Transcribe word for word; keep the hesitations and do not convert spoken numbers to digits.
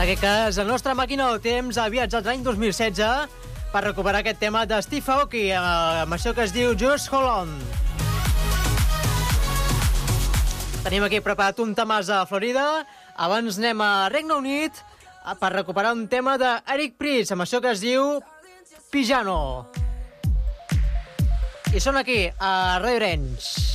aquest cas, el nostre màquina del temps ha viatjat l'any dos mil setze per recuperar aquest tema de Steve Aoki, amb això que es diu Just Hold On. Tenim aquí preparat un temàs a Florida. Abans anem a Regne Unit per recuperar un tema d'Eric Prydz, amb això que es diu Piano. I són aquí, a Radio Arenys.